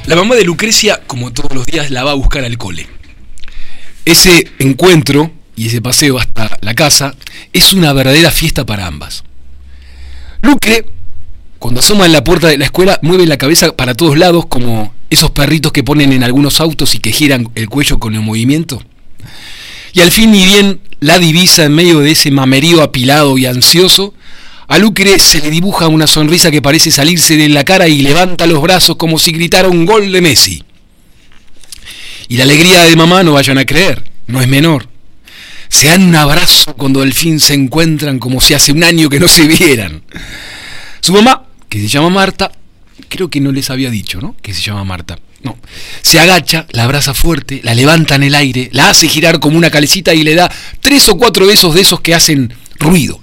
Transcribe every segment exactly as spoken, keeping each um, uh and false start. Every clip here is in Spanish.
La mamá de Lucrecia, como todos los días, la va a buscar al cole. Ese encuentro y ese paseo hasta la casa es una verdadera fiesta para ambas. Lucre, cuando asoma en la puerta de la escuela, mueve la cabeza para todos lados como esos perritos que ponen en algunos autos y que giran el cuello con el movimiento. Y al fin, ni bien la divisa en medio de ese mamerío apilado y ansioso, a Lucre se le dibuja una sonrisa que parece salirse de la cara y levanta los brazos como si gritara un gol de Messi. Y la alegría de mamá, no vayan a creer, no es menor. Se dan un abrazo cuando al fin se encuentran como si hace un año que no se vieran. Su mamá, que se llama Marta, creo que no les había dicho, ¿no? Que se llama Marta. No. Se agacha, la abraza fuerte, la levanta en el aire, la hace girar como una calecita y le da tres o cuatro besos de esos que hacen ruido.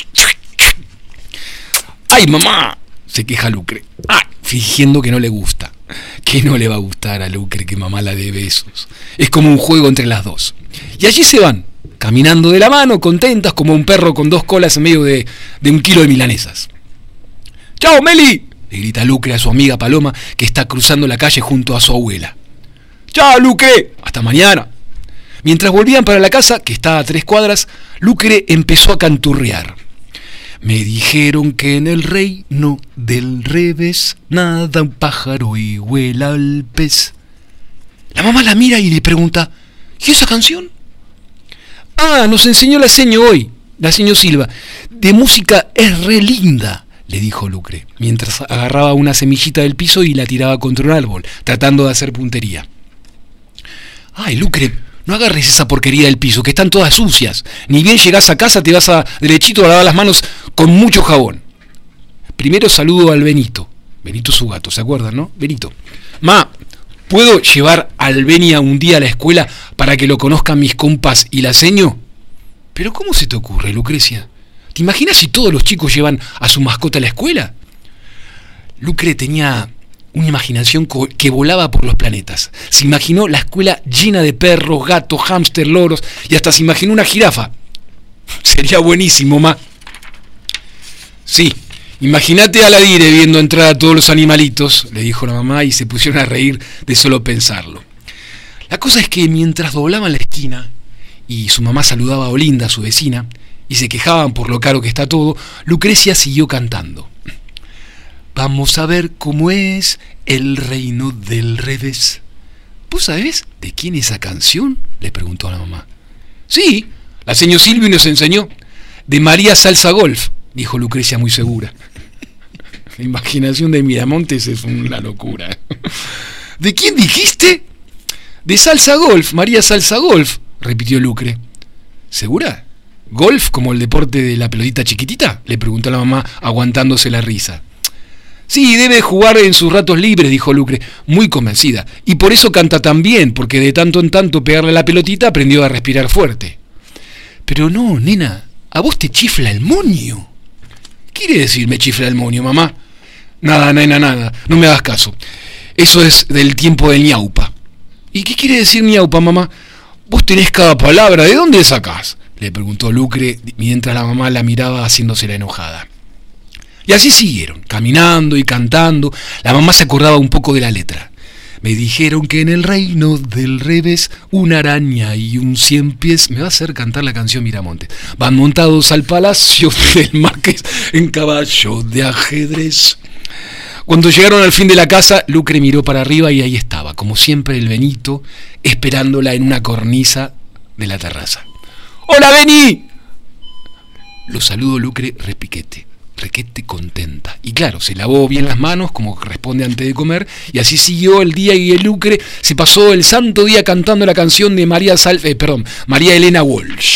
¡Ay, mamá!, se queja Lucre. ¡Ay!, fingiendo que no le gusta. Que no le va a gustar a Lucre que mamá la dé besos. Es como un juego entre las dos. Y allí se van, caminando de la mano, contentas como un perro con dos colas en medio de, de un kilo de milanesas. ¡Chao, Meli!, le grita Lucre a su amiga Paloma, que está cruzando la calle junto a su abuela. ¡Chao, Lucre! ¡Hasta mañana! Mientras volvían para la casa, que está a tres cuadras, Lucre empezó a canturrear. Me dijeron que en el reino del revés nada un pájaro y vuela al pez. La mamá la mira y le pregunta, ¿y esa canción? Ah, nos enseñó la seño hoy, la seño Silva. De música es re linda, le dijo Lucre, mientras agarraba una semillita del piso y la tiraba contra un árbol, tratando de hacer puntería. Ay, Lucre, no agarres esa porquería del piso, que están todas sucias. Ni bien llegás a casa te vas a derechito a lavar las manos con mucho jabón. Primero saludo al Benito. Benito su gato, ¿se acuerdan, no? Benito. Ma, ¿puedo llevar al Beni a un día a la escuela para que lo conozcan mis compas y la seño? ¿Pero cómo se te ocurre, Lucrecia? ¿Te imaginas si todos los chicos llevan a su mascota a la escuela? Lucre tenía una imaginación que volaba por los planetas. Se imaginó la escuela llena de perros, gatos, hámster, loros y hasta se imaginó una jirafa. Sería buenísimo, ma. Sí, imagínate a la dire viendo entrar a todos los animalitos, le dijo la mamá y se pusieron a reír de solo pensarlo. La cosa es que mientras doblaban la esquina y su mamá saludaba a Olinda, su vecina, y se quejaban por lo caro que está todo, Lucrecia siguió cantando. Vamos a ver cómo es el reino del revés. ¿Vos sabés de quién es esa canción?, le preguntó a la mamá. Sí, la señor Silvio nos enseñó. De María Salsa Golf, dijo Lucrecia muy segura. La imaginación de Miramontes es una locura. ¿De quién dijiste? De Salsa Golf, María Salsa Golf, repitió Lucre. ¿Segura? ¿Golf como el deporte de la pelotita chiquitita?, le preguntó la mamá aguantándose la risa. Sí, debe jugar en sus ratos libres, dijo Lucre, muy convencida. Y por eso canta tan bien, porque de tanto en tanto pegarle a la pelotita aprendió a respirar fuerte. Pero no, nena, a vos te chifla el moño. ¿Qué quiere decir me chifla el moño, mamá? Nada, nena, nada, no me hagas caso. Eso es del tiempo del ñaupa. ¿Y qué quiere decir ñaupa, mamá? Vos tenés cada palabra, ¿de dónde sacás?, le preguntó Lucre mientras la mamá la miraba haciéndose la enojada. Y así siguieron, caminando y cantando. La mamá se acordaba un poco de la letra. Me dijeron que en el reino del revés una araña y un cien pies. Me va a hacer cantar la canción Miramontes. Van montados al palacio del marqués en caballo de ajedrez. Cuando llegaron al fin de la casa, Lucre miró para arriba y ahí estaba, como siempre, el Benito, esperándola en una cornisa de la terraza. ¡Hola, Beni! Lo saludó Lucre repiquete. Requete contenta. Y claro, se lavó bien las manos como corresponde antes de comer, y así siguió el día y el Lucre se pasó el santo día cantando la canción de María Sal, eh, perdón, María Elena Walsh.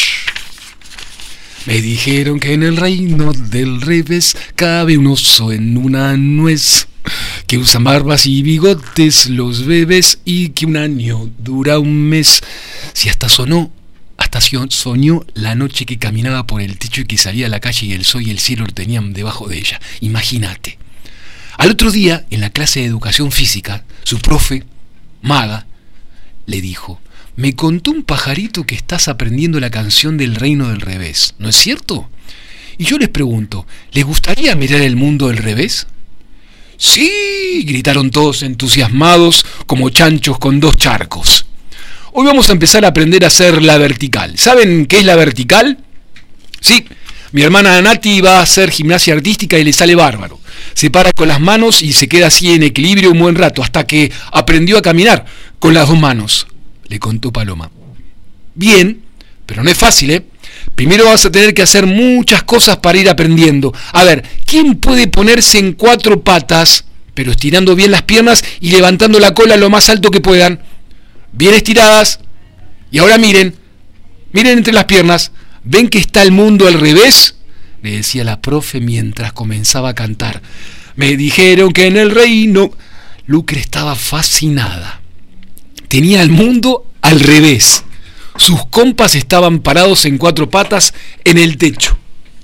Me dijeron que en el reino del revés cabe un oso en una nuez, que usan barbas y bigotes los bebés y que un año dura un mes. Si hasta sonó Hasta soñó la noche que caminaba por el techo y que salía a la calle y el sol y el cielo lo tenían debajo de ella. Imagínate. Al otro día, en la clase de educación física, su profe, Maga, le dijo: me contó un pajarito que estás aprendiendo la canción del reino del revés, ¿no es cierto? Y yo les pregunto, ¿les gustaría mirar el mundo del revés? Sí, gritaron todos entusiasmados como chanchos con dos charcos. Hoy vamos a empezar a aprender a hacer la vertical. ¿Saben qué es la vertical? Sí, mi hermana Nati va a hacer gimnasia artística y le sale bárbaro. Se para con las manos y se queda así en equilibrio un buen rato, hasta que aprendió a caminar con las dos manos, le contó Paloma. Bien, pero no es fácil, ¿eh? Primero vas a tener que hacer muchas cosas para ir aprendiendo. A ver, ¿quién puede ponerse en cuatro patas, pero estirando bien las piernas y levantando la cola lo más alto que puedan? Bien estiradas. Y ahora miren, miren entre las piernas. ¿Ven que está el mundo al revés? Le decía la profe mientras comenzaba a cantar. Me dijeron que en el reino... Lucre estaba fascinada. Tenía el mundo al revés. Sus compas estaban parados en cuatro patas en el techo.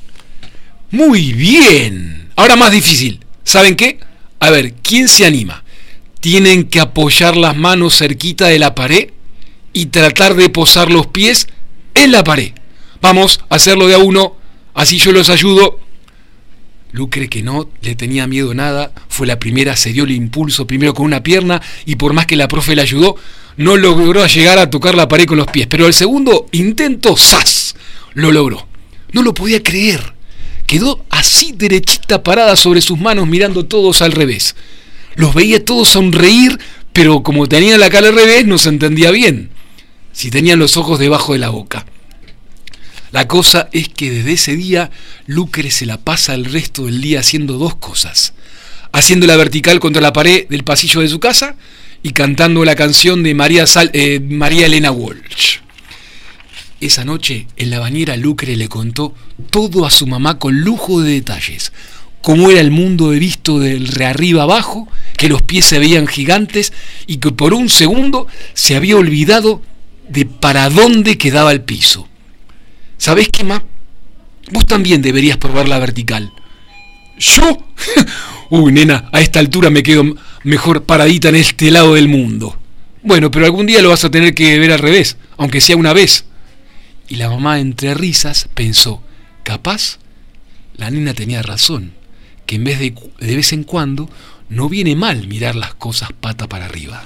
Muy bien. Ahora más difícil. ¿Saben qué? A ver, ¿quién se anima? Tienen que apoyar las manos cerquita de la pared y tratar de posar los pies en la pared. Vamos a hacerlo de a uno, así yo los ayudo. Lucre, que no le tenía miedo a nada, fue la primera, se dio el impulso primero con una pierna y por más que la profe le ayudó, no logró llegar a tocar la pared con los pies. Pero el segundo intento, ¡zas!, lo logró. No lo podía creer. Quedó así derechita parada sobre sus manos mirando todos al revés. Los veía todos sonreír, pero como tenía la cara al revés no se entendía bien si tenían los ojos debajo de la boca. La cosa es que desde ese día Lucre se la pasa el resto del día haciendo dos cosas: haciendo la vertical contra la pared del pasillo de su casa y cantando la canción de María, Sal, eh, María Elena Walsh. Esa noche en la bañera Lucre le contó todo a su mamá con lujo de detalles: cómo era el mundo visto de arriba abajo, que los pies se veían gigantes y que por un segundo se había olvidado de para dónde quedaba el piso. ¿Sabés qué, ma? Vos también deberías probar la vertical. ¿Yo? Uy, nena, a esta altura me quedo mejor paradita en este lado del mundo. Bueno, pero algún día lo vas a tener que ver al revés, aunque sea una vez. Y la mamá, entre risas, pensó, capaz la nena tenía razón, que en vez de de vez en cuando no viene mal mirar las cosas pata para arriba.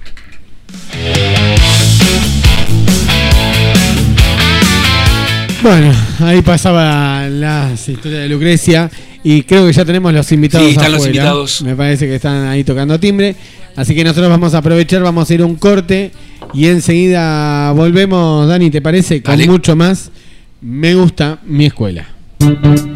Bueno, ahí pasaba las historias de Lucrecia y creo que ya tenemos los invitados. Sí, están afuera. Los invitados. Me parece que están ahí tocando timbre, así que nosotros vamos a aprovechar, vamos a ir a un corte y enseguida volvemos, Dani, ¿te parece? Con Dale. Mucho más. Me gusta mi escuela.